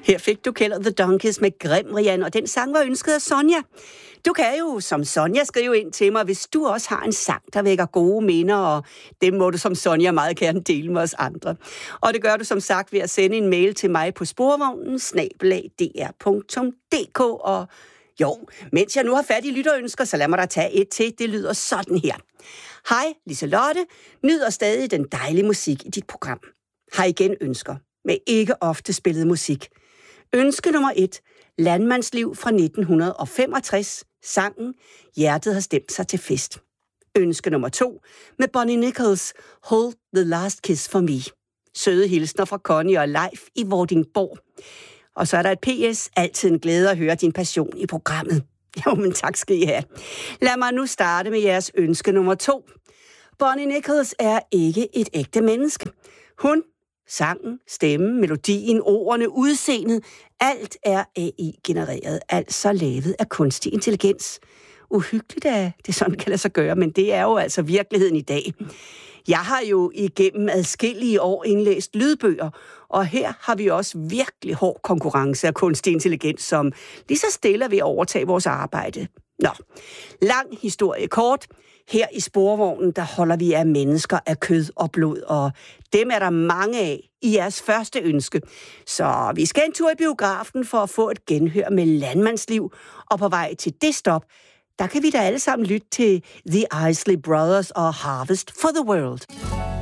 Her fik du Keld og The Donkeys med Grimrian, og den sang var ønsket af Sonja. Du kan jo som Sonja skrive ind til mig, hvis du også har en sang, der vækker gode minder, og dem må du som Sonja meget gerne dele med os andre. Og det gør du som sagt ved at sende en mail til mig på sporvognen@dr.dk. Og jo, mens jeg nu har fat i lytterønsker, så lad mig da tage et til. Det lyder sådan her. Hej, Liselotte. Nyder stadig den dejlige musik i dit program. Har igen ønsker, med ikke ofte spillet musik. Ønske nummer 1. Landmandsliv fra 1965. Sangen Hjertet har stemt sig til fest. Ønske nummer 2. Med Bonnie Nichols Hold the Last Kiss for Me. Søde hilsner fra Connie og Leif i Vordingborg. Og så er der et PS. Altid en glæde at høre din passion i programmet. Jo, men tak skal I have. Lad mig nu starte med jeres ønske nummer 2. Bonnie Nichols er ikke et ægte menneske. Hun, sangen, stemmen, melodien, ordene, udseendet, alt er AI-genereret, altså lavet af kunstig intelligens. Uhyggeligt, at det sådan kan lade sig gøre, men det er jo altså virkeligheden i dag. Jeg har jo igennem adskillige år indlæst lydbøger, og her har vi også virkelig hård konkurrence af kunstig intelligens, som lige så stille vil overtage vores arbejde. Nå, lang historie kort. Her i Sporvognen, der holder vi af mennesker af kød og blod, og dem er der mange af i jeres første ønske. Så vi skal en tur i biografen for at få et genhør med landmandsliv, og på vej til det stop, der kan vi da alle sammen lytte til The Isley Brothers og Harvest for the World.